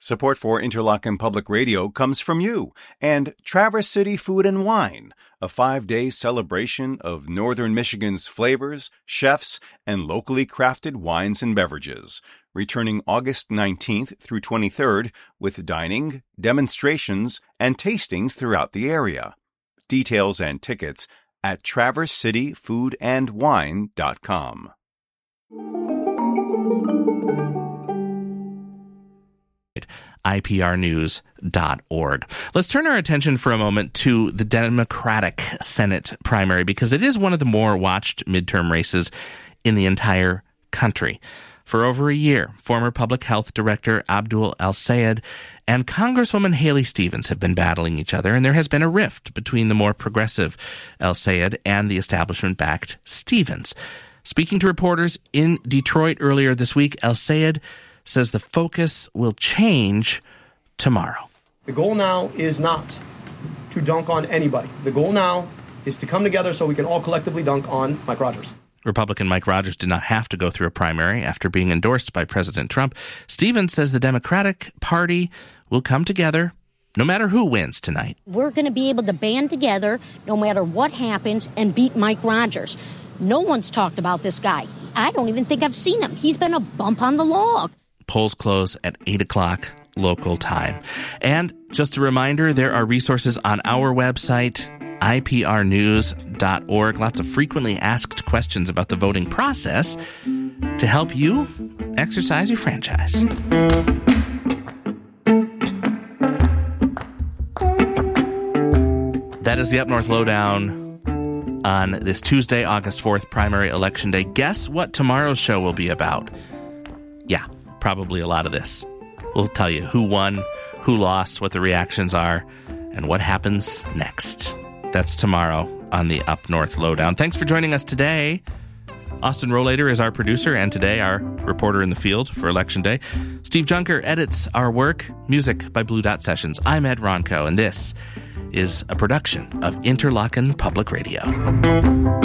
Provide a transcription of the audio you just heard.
Support for Interlochen Public Radio comes from you and Traverse City Food and Wine, a 5-day celebration of Northern Michigan's flavors, chefs, and locally crafted wines and beverages, returning August 19th through 23rd with dining, demonstrations, and tastings throughout the area. Details and tickets at traversecityfoodandwine.com. iprnews.org. Let's turn our attention for a moment to the Democratic Senate primary because it is one of the more watched midterm races in the entire country. For over a year, former Public Health Director Abdul El-Sayed and Congresswoman Haley Stevens have been battling each other, and there has been a rift between the more progressive El-Sayed and the establishment-backed Stevens. Speaking to reporters in Detroit earlier this week, El-Sayed says the focus will change tomorrow. The goal now is not to dunk on anybody. The goal now is to come together so we can all collectively dunk on Mike Rogers. Republican Mike Rogers did not have to go through a primary after being endorsed by President Trump. Stevens says the Democratic Party will come together no matter who wins tonight. We're going to be able to band together no matter what happens and beat Mike Rogers. No one's talked about this guy. I don't even think I've seen him. He's been a bump on the log. Polls close at 8 o'clock local time. And just a reminder, there are resources on our website, iprnews.org. Lots of frequently asked questions about the voting process to help you exercise your franchise. That is the Up North Lowdown on this Tuesday, August 4th, primary election day. Guess what tomorrow's show will be about? Yeah, probably a lot of this. We'll tell you who won, who lost, what the reactions are, and what happens next. That's tomorrow on the Up North Lowdown. Thanks for joining us today. Austin Rollader is our producer, and today our reporter in the field for Election Day. Steve Junker edits our work. Music by Blue Dot Sessions. I'm Ed Ronco, and this is a production of Interlochen Public Radio.